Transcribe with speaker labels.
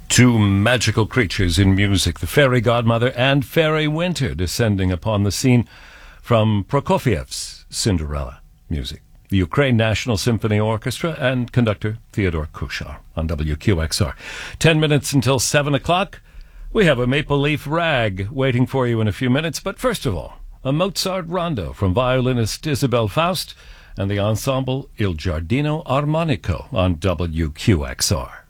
Speaker 1: Two magical creatures in music, the fairy godmother and fairy winter, descending upon the scene from Prokofiev's Cinderella music. The Ukraine National Symphony Orchestra and conductor Theodore Kushar on WQXR. 10 minutes until 7 o'clock. We have a Maple Leaf Rag waiting for you in a few minutes, but first of all, a Mozart rondo from violinist Isabel Faust and the ensemble Il Giardino Armonico on WQXR.